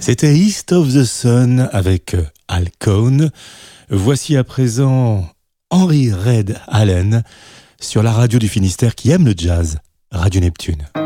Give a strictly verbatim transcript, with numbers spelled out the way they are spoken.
C'était East of the Sun avec Al Cohn. Voici à présent Henry Red Allen sur la radio du Finistère qui aime le jazz, Radio Neptune.